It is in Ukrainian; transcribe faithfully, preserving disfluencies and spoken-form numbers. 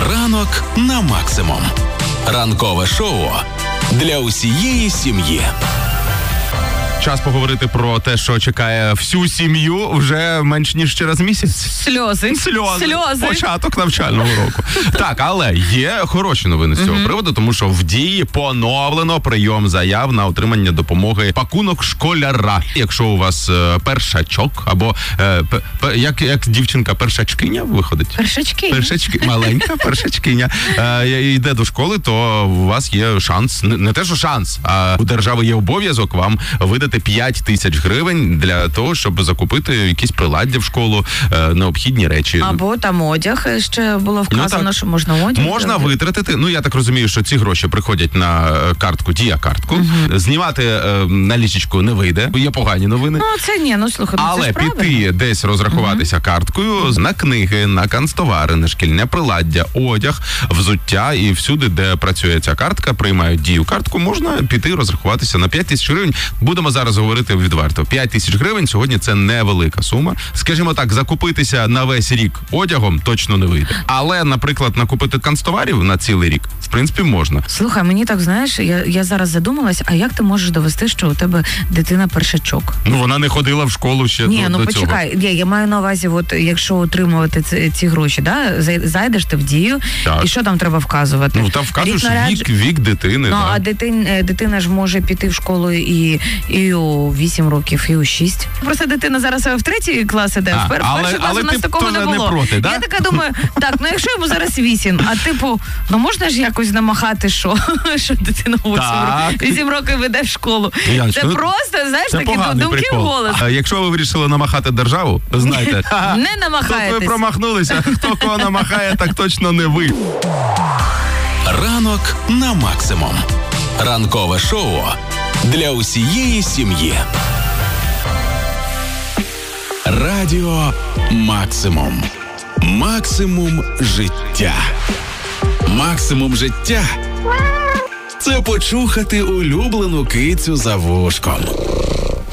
Ранок на максимум. Ранкове шоу для усієї сім'ї. Час поговорити про те, що чекає всю сім'ю вже менш ніж через місяць. Сльози. Сльози. Сльози. Початок навчального року. Так, але є хороші новини з цього mm-hmm. приводу, тому що в дії поновлено прийом заяв на отримання допомоги пакунок школяра. Якщо у вас е, першачок, або е, п, п, як, як дівчинка першачкиня виходить? Першачки. Першачки. Маленька першачкиня. Е, йде до школи, то у вас є шанс, не, не те, що шанс, а у держави є обов'язок вам видати п'ять тисяч гривень для того, щоб закупити якісь приладдя в школу, е, необхідні речі. Або там одяг, ще було вказано, ну, що можна одяг. Можна одяг. витратити. Ну, я так розумію, що ці гроші приходять на картку, дія-картку. Угу. Знімати е, налічечку не вийде. Є погані новини. Ну, це ні, ну, слухай, ну, але це ж піти правильно. десь розрахуватися угу. карткою на книги, на канцтовари, на шкільне приладдя, одяг, взуття і всюди, де працює ця картка, приймають дію-картку, можна піти розрахуватися на п'ять тисяч гривень. Будемо зараз говорити відверто. п'ять тисяч гривень сьогодні це невелика сума. Скажімо так, закупитися на весь рік одягом точно не вийде. Але, наприклад, накупити канцтоварів на цілий рік, в принципі, можна. Слухай, мені так, знаєш, я, я зараз задумалась, а як ти можеш довести, що у тебе дитина першачок? Ну, вона не ходила в школу ще Ні, до, ну до почекай, цього. Я, я маю на увазі, от якщо отримувати ці, ці гроші, да, зайдеш ти в дію, так. І що там треба вказувати? Ну, там вказуєш наряд... вік, вік дитини. Ну, да. а дитин, дитина ж може піти в школу і, і у вісім років, і у шість. Просто дитина зараз в третій клас іде, в перший клас але у нас такого не було. Не проти, да? Я така думаю, так, ну якщо йому зараз вісім, а типу, ну можна ж якось намахати, що, що дитина вісім років веде в школу. Яночка, це ну, просто, знаєш, це такі думки в голос. А якщо ви вирішили намахати державу, знайте, не намахаєтесь. Тут ви промахнулися, хто кого намахає, так точно не ви. Ранок на максимум. Ранкове шоу для усієї сім'ї. Радіо Максимум. Максимум життя. Максимум життя – це почухати улюблену кицю за вушком.